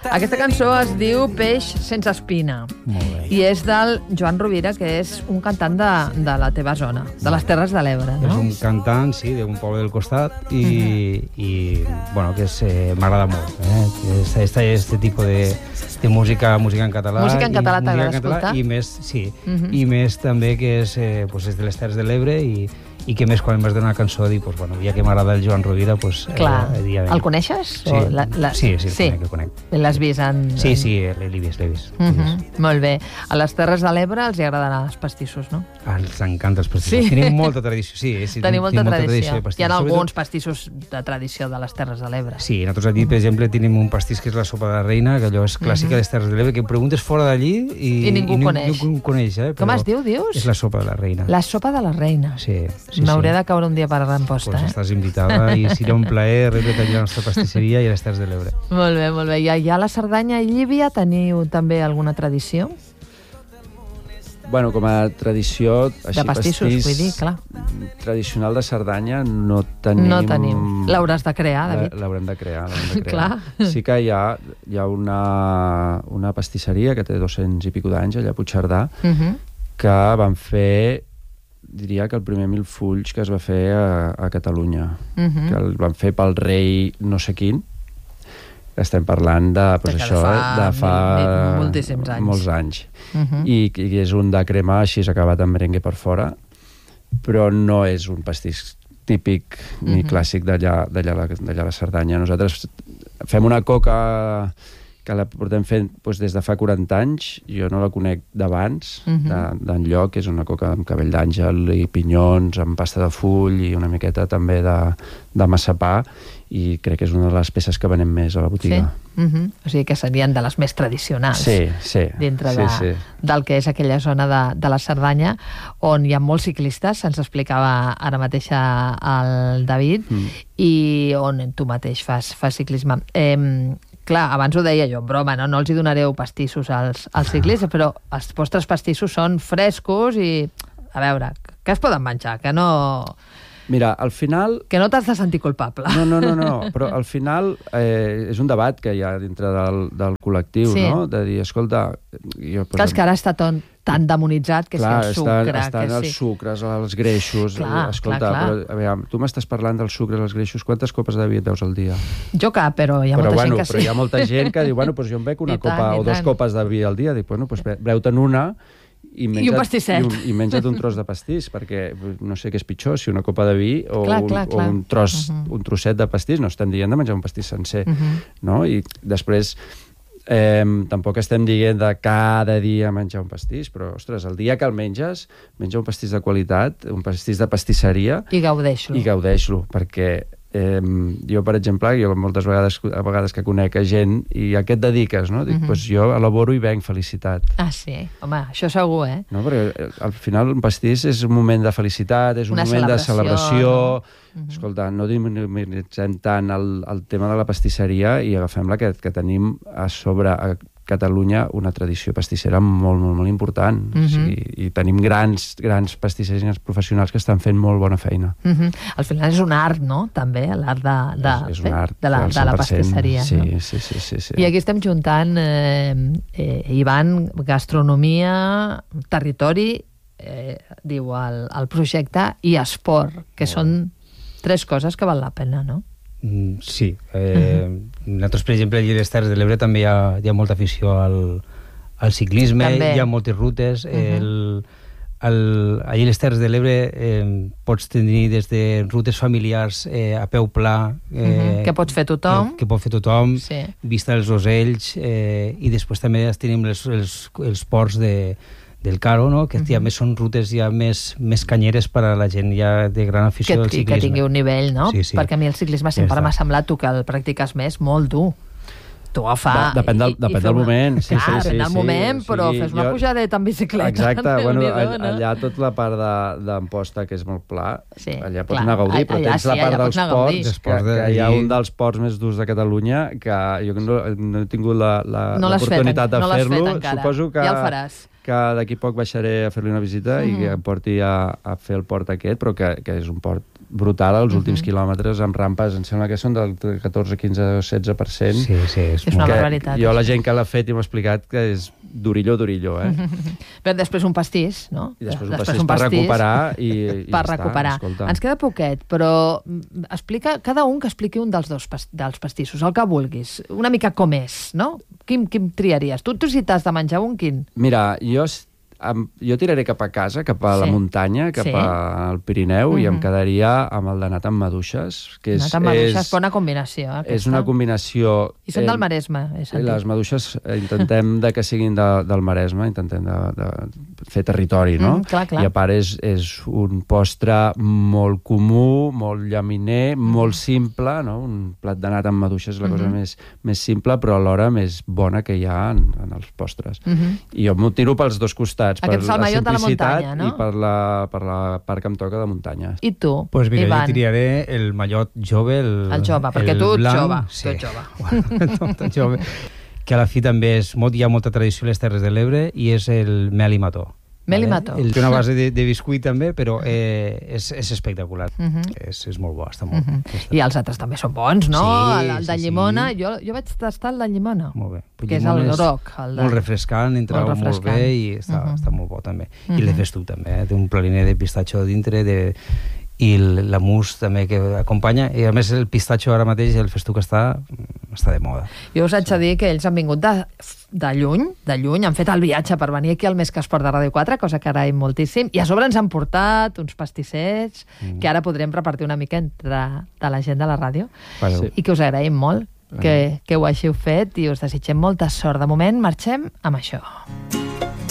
Aquesta cançó es diu Peix sense espina. Molt bé. I és del Joan Rovira, que és un cantant de la teva zona, de les Terres de l'Ebre, no? És un cantant, sí, d'un poble del costat i bueno, que m'agrada molt. Este tipus de música en català. Música en català t'agrada escoltar? I més, sí, i més també que és de les Terres de l'Ebre i que més quan em vas donar una cançó dir, pues, bueno, ja que m'agrada el Joan Rovira, pues, clar, el coneixes? Sí, el conec. L'has vist en... Sí, l'he vist. Molt bé. A les Terres de l'Ebre els agraden els pastissos, no? Els encanta els pastissos. Sí. Tenim molta tradició. Sí, tenim molta tradició. De hi ha alguns pastissos de tradició de les Terres de l'Ebre. Sí, nosaltres aquí, per exemple, tenim un pastís que és la sopa de la reina, que allò és clàssica de les Terres de l'Ebre, que preguntes fora d'allí i ningú coneix. Com es diu, dius? És la sopa de la reina. La sopa de la reina. Sí. M'hauré de caure un dia per l'emposta, pues estàs invitada i serà un plaer rebre-te allà a la nostra pastisseria i a les Terres de l'Ebre. Molt bé. I allà a la Cerdanya i Llívia teniu també alguna tradició? Bueno, com a tradició... De pastissos, vull dir, clar. Tradicional de Cerdanya no tenim... No tenim. L'hauràs de crear, David. L'haurem de crear. Clar. Sí que hi ha una pastisseria que té 200 i pico d'anys allà a Puigcerdà que van fer, diria que el primer Milfulls que es va fer a Catalunya, que el van fer pel rei no sé quin. Estem parlant de fa moltíssims anys. Molts anys. I és un de crema així acabat amb merengue per fora, però no és un pastís típic ni clàssic d'allà a la Cerdanya. Nosaltres fem una coca que la portem fent des de fa 40 anys. Jo no la conec d'abans, d'enlloc. És una coca amb cabell d'àngel i pinyons, amb pasta de full i una miqueta també de massapà, i crec que és una de les peces que venem més a la botiga. Sí? O sigui que serien de les més tradicionals. Sí. Dintre del que és aquella zona de la Cerdanya, on hi ha molts ciclistes, se'ns explicava ara mateix el David, i on tu mateix fas ciclisme. Clar, abans ho deia jo, en broma, no els hi donareu pastissos als ciclistes, però els vostres pastissos són frescos i, a veure, que es poden menjar, que no... Mira, al final... Que no t'has de sentir culpable. No, però al final és un debat que hi ha dintre del col·lectiu, no? De dir, escolta... Clar, que ara està tan demonitzat, que clar, si el sucre... Estan els sucres, els greixos... Escolta, però a veure, tu m'estàs parlant dels sucres, els greixos, quantes copes de vi et veus al dia? Jo cap, però hi ha molta gent que sí. Però hi ha molta gent que diu, jo em bec una copa o 2 copes de vi al dia, dic, breu-te'n una i un pastisset. I menja't un tros de pastís, perquè no sé què és pitjor, si una copa de vi o un trosset de pastís. No estem dient de menjar un pastís sencer, no? I després tampoc estem dient de cada dia menjar un pastís, però, ostres, el dia que el menja un pastís de qualitat, un pastís de pastisseria... I gaudeix-lo. Perquè jo, per exemple, moltes vegades que conec gent i a què et dediques, no? Dic, jo elaboro i venc felicitat. Ah, sí? Home, això segur, No, perquè al final un pastís és un moment de felicitat, és un moment de celebració. Escolta, no minimitzem tant el tema de la pastisseria i agafem-la que tenim a sobre a Catalunya una tradició pastissera molt, molt, molt important. I tenim grans pastisseries professionals que estan fent molt bona feina. Al final és un art, no? També, l'art de la pastisseria. Sí. I aquí estem juntant, Ivan, gastronomia, territori, diu el projecte, i esport, que són 3 coses que val la pena, no? Sí. Nosaltres, per exemple, allà a les Terres de l'Ebre també hi ha molta afició al ciclisme, també. Hi ha moltes rutes. Allà a les Terres de l'Ebre pots tenir des de rutes familiars a peu pla, que pots fer tothom, vista dels ocells, i després també tenim els ports del Caro, no? Que ja més són rutes ja més canyeres per a la gent ja de gran afició del ciclisme. Que tingui un nivell, no? Sí. Perquè a mi el ciclisme sempre m'ha semblat, tu que el practiques més, molt dur. Tu agafar... Depèn del moment. Clar, depèn del moment, però fes una pujadeta en bicicleta. Exacte, allà tota la part d'Amposta, que és molt pla, allà pots anar a gaudir, però tens la part dels ports, que hi ha un dels ports més durs de Catalunya, que jo no he tingut l'oportunitat de fer-lo. Suposo que... Ja el faràs. que d'aquí poc baixaré a fer-li una visita i que em porti a fer el port aquest, però que és un port brutal als últims quilòmetres, amb rampes, em sembla que són del 14, 15 o 16%. Sí, és una barbaritat. Jo, la gent que l'ha fet, m'ha explicat que és durillo, Però després un pastís, no? I després un pastís per recuperar i per recuperar. Ens queda poquet, però explica, cada un que expliqui un dels pastissos, el que vulguis, una mica com és, no? Quin triaries? Tu si t'has de menjar un, quin? Mira, jo tiraré cap a casa, cap a la muntanya, cap al Pirineu, i em quedaria amb el de nat amb maduixes, que és... Nat amb maduixes, bona combinació, aquesta. És una combinació... I són del Maresme, he sentit. Les maduixes intentem que siguin del Maresme, intentem de fer territori, no? Clar. I a part és un postre molt comú, molt llaminer, molt simple, no? Un plat de nat amb maduixes és la cosa més simple, però alhora més bona que hi ha en els postres. I jo m'ho tiro pels dos costats, per la simplicitat i per la part que em toca de muntanya. I tu, pues mira, Ivan? Jo tiriaré el mallot jove, el jove, perquè tu ets jove. Sí. Tot jove. Que a la fi també hi ha molta tradició a les Terres de l'Ebre, i és el mel i mató. Mel i mató. Té una base de biscuit també, però és espectacular. És molt bo, està molt bo. I els altres també són bons, no? Sí, el de llimona, jo vaig tastar el de llimona. Molt bé. Que és el groc. Molt refrescant, entra molt bé i està molt bo també. I el de festuc també, té un praliner de pistatxo dintre, i la mousse també que acompanya, i a més el pistatxo ara mateix, el festuc està de moda. Jo us haig de dir que ells han vingut de lluny, han fet el viatge per venir aquí al Més que Esport de Ràdio 4, cosa que agraïm moltíssim, i a sobre ens han portat uns pastissets que ara podrem repartir una mica entre de la gent de la ràdio, i que us agraïm molt que ho hàgiu fet, i us desitgem molta sort. De moment marxem amb això.